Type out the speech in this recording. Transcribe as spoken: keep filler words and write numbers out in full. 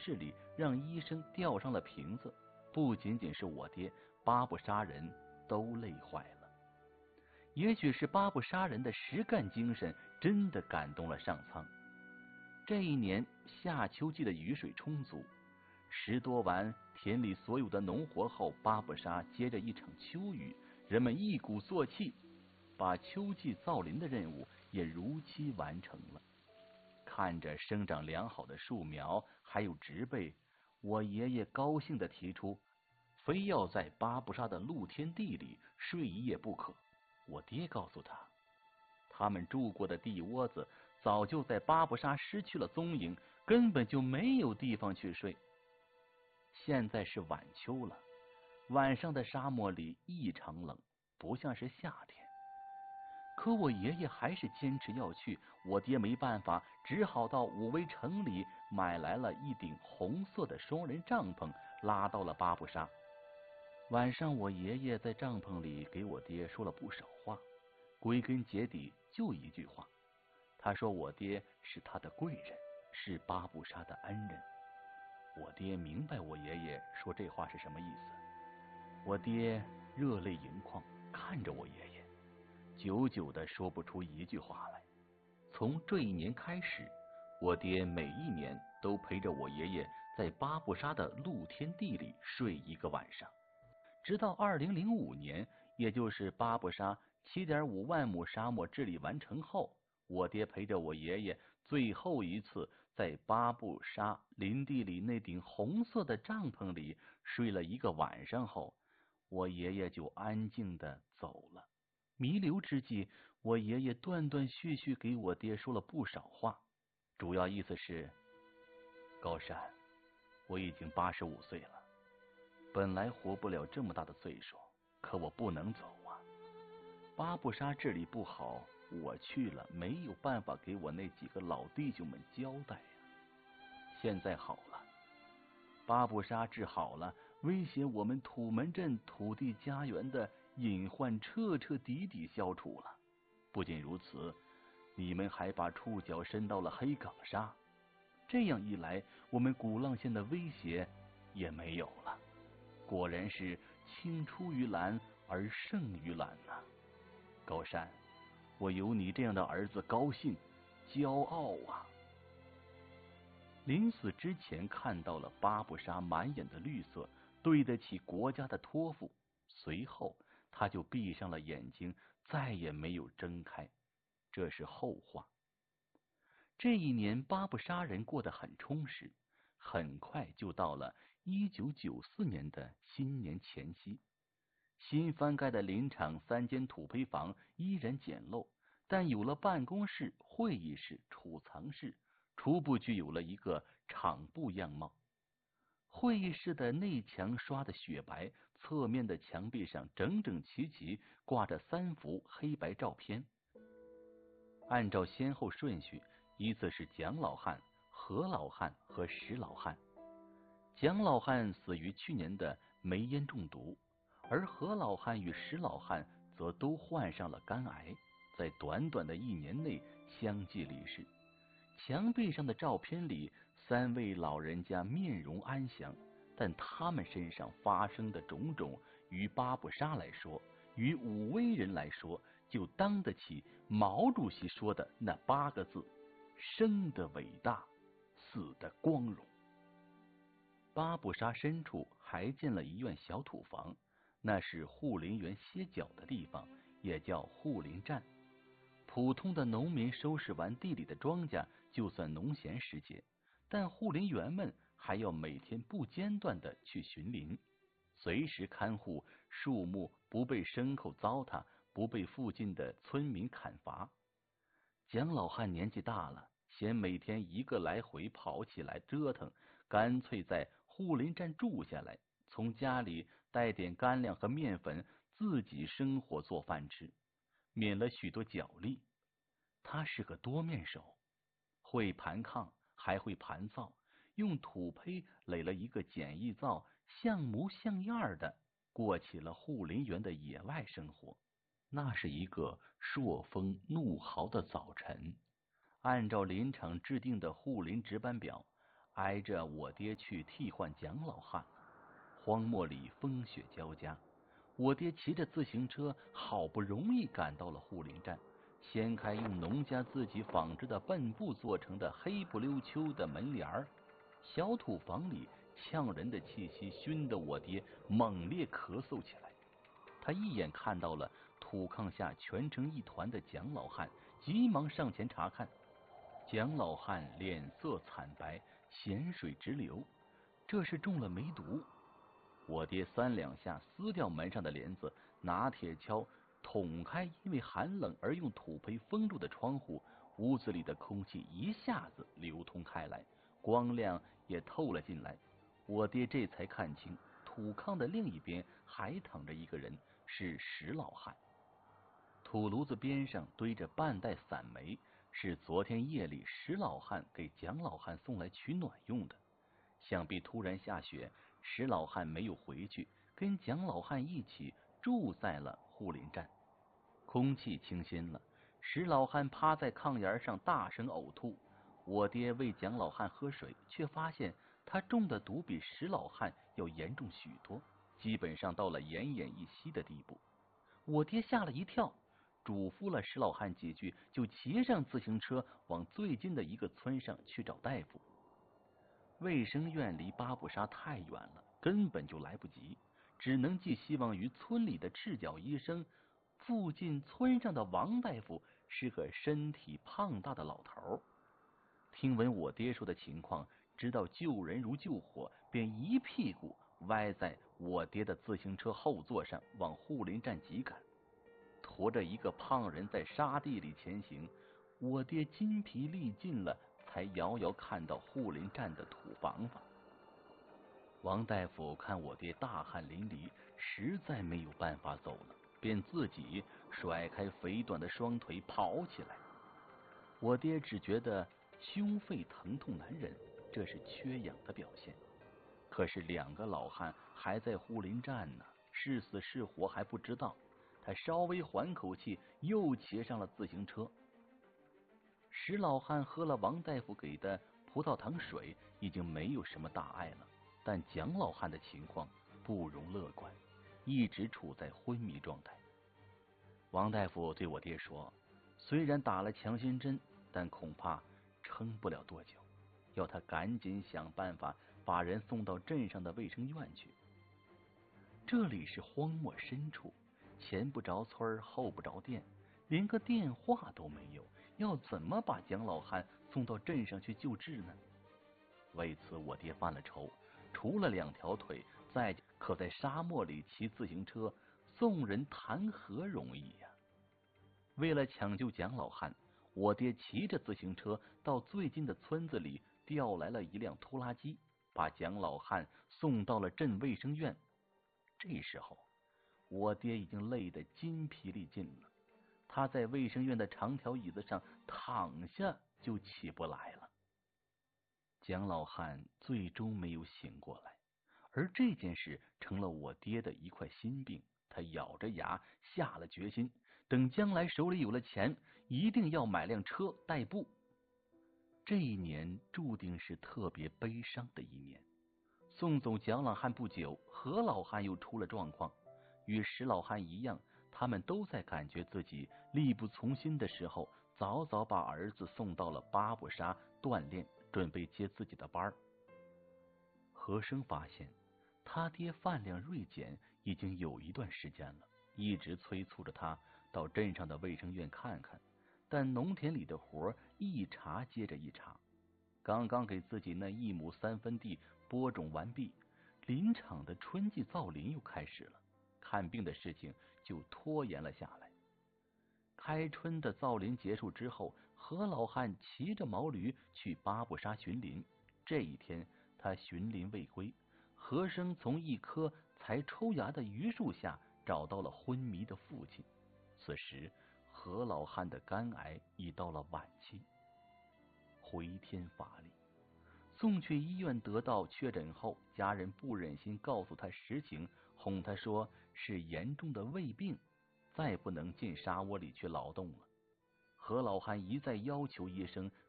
室里让医生吊上了瓶子，不仅仅是我爹，八部杀人都累坏了。也许是八部杀人的实干精神真的感动了上苍。这一年夏秋季的雨水充足，拾掇完田里所有的农活后，八部沙接着一场秋雨，人们一鼓作气，把秋季造林的任务也如期完成了。看着生长良好的树苗还有植被，我爷爷高兴地提出，非要在八部沙的露天地里睡一夜不可。我爹告诉他，他们住过的地窝子早就在八部沙失去了踪影，根本就没有地方去睡。现在是晚秋了，晚上的沙漠里异常冷，不像是夏天。可我爷爷还是坚持要去，我爹没办法，只好到武威城里买来了一顶红色的双人帐篷，拉到了八部沙。晚上我爷爷在帐篷里给我爹说了不少话，归根结底就一句话，他说我爹是他的贵人，是八部沙的恩人。我爹明白我爷爷说这话是什么意思，我爹热泪盈眶看着我爷爷，久久的说不出一句话来。从这一年开始，我爹每一年都陪着我爷爷在八部沙的露天地里睡一个晚上，直到二零零五年，也就是八部沙 七点五万亩沙漠治理完成后，我爹陪着我爷爷最后一次在八部沙林地里那顶红色的帐篷里睡了一个晚上后，我爷爷就安静的走了。弥留之际，我爷爷断断续续给我爹说了不少话，主要意思是，高山，我已经八十五岁了，本来活不了这么大的岁数，可我不能走啊。八部沙治理不好，我去了没有办法给我那几个老弟兄们交代呀。现在好了，八部沙治好了，威胁我们土门镇土地家园的隐患彻彻底底消除了。不仅如此，你们还把触角伸到了黑岗沙，这样一来，我们古浪县的威胁也没有了。果然是青出于蓝而胜于蓝呐、啊！高山，我有你这样的儿子高兴骄傲啊。临死之前看到了八部沙满眼的绿色，对得起国家的托付，随后他就闭上了眼睛，再也没有睁开，这是后话。这一年八部沙人过得很充实，很快就到了一九九四年的新年前夕。新翻盖的林场三间土坯房依然简陋，但有了办公室、会议室、储藏室，初步具有了一个厂部样貌。会议室的内墙刷得雪白，侧面的墙壁上整整齐齐挂着三幅黑白照片，按照先后顺序，依次是蒋老汉、何老汉和石老汉。蒋老汉死于去年的煤烟中毒，而何老汉与石老汉则都患上了肝癌，在短短的一年内相继离世。墙壁上的照片里，三位老人家面容安详，但他们身上发生的种种，于八部沙来说，于武威人来说，就当得起毛主席说的那八个字：生的伟大，死的光荣。八部沙深处还建了一院小土房，那是护林员歇脚的地方，也叫护林站。普通的农民收拾完地里的庄稼，就算农闲时节，但护林员们还要每天不间断的去巡林，随时看护树木不被牲口糟蹋，不被附近的村民砍伐。蒋老汉年纪大了，嫌每天一个来回跑起来折腾，干脆在护林站住下来，从家里带点干粮和面粉，自己生火做饭吃，免了许多脚力。他是个多面手，会盘炕，还会盘灶，用土坯垒了一个简易灶，像模像样的过起了护林员的野外生活。那是一个朔风怒号的早晨，按照林场制定的护林值班表， 挨着我爹去替换蒋老汉了。荒漠里风雪交加，我爹骑着自行车，好不容易赶到了护林站，掀开用农家自己纺织的笨布做成的黑不溜秋的门帘儿，小土房里呛人的气息熏得我爹猛烈咳嗽起来。他一眼看到了土炕下蜷成一团的蒋老汉，急忙上前查看。蒋老汉脸色惨白，涎水直流，这是中了梅毒。我爹三两下撕掉门上的帘子，拿铁锹捅开因为寒冷而用土坯封住的窗户，屋子里的空气一下子流通开来，光亮也透了进来。我爹这才看清，土炕的另一边还躺着一个人，是石老汉。土炉子边上堆着半袋散煤，是昨天夜里石老汉给蒋老汉送来取暖用的。想必突然下雪，石老汉没有回去，跟蒋老汉一起住在了护林站。空气清新了，石老汉趴在炕沿上大声呕吐。我爹喂蒋老汉喝水，却发现他中的毒比石老汉要严重许多，基本上到了奄奄一息的地步。我爹吓了一跳，嘱咐了石老汉几句，就骑上自行车往最近的一个村上去找大夫。卫生院离巴布沙太远了，根本就来不及，只能寄希望于村里的赤脚医生。附近村上的王大夫是个身体胖大的老头，听闻我爹说的情况，知道救人如救火，便一屁股歪在我爹的自行车后座上往护林站急赶。驮着一个胖人在沙地里前行，我爹筋疲力尽了，才遥遥看到护林站的土房房。王大夫看我爹大汗淋漓，实在没有办法走了，便自己甩开肥短的双腿跑起来。我爹只觉得胸肺疼痛难忍，这是缺氧的表现。可是两个老汉还在护林站呢，是死是活还不知道。他稍微缓口气，又骑上了自行车。石老汉喝了王大夫给的葡萄糖水，已经没有什么大碍了，但蒋老汉的情况不容乐观，一直处在昏迷状态。王大夫对我爹说，虽然打了强心针，但恐怕撑不了多久，要他赶紧想办法把人送到镇上的卫生院去。这里是荒漠深处，前不着村后不着店，连个电话都没有，要怎么把蒋老汉送到镇上去救治呢？为此我爹犯了愁，除了两条腿，再可在沙漠里骑自行车送人谈何容易呀、啊！为了抢救蒋老汉，我爹骑着自行车到最近的村子里调来了一辆拖拉机，把蒋老汉送到了镇卫生院。这时候我爹已经累得筋疲力尽了，他在卫生院的长条椅子上躺下就起不来了。蒋老汉最终没有醒过来，而这件事成了我爹的一块心病。他咬着牙下了决心，等将来手里有了钱，一定要买辆车代步。这一年注定是特别悲伤的一年。送走蒋老汉不久，何老汉又出了状况。与石老汉一样，他们都在感觉自己力不从心的时候，早早把儿子送到了巴布沙锻炼，准备接自己的班。何生发现他爹饭量锐减已经有一段时间了，一直催促着他到镇上的卫生院看看，但农田里的活一茬接着一茬。刚刚给自己那一亩三分地播种完毕，林场的春季造林又开始了，看病的事情就拖延了下来。开春的造林结束之后，何老汉骑着毛驴去巴布沙巡林。这一天他巡林未归，何生从一棵才抽芽的榆树下找到了昏迷的父亲。此时何老汉的肝癌已到了晚期，回天乏力。送去医院得到确诊后，家人不忍心告诉他实情，哄他说是严重的胃病，再不能进沙窝里去劳动了。何老汉一再要求医生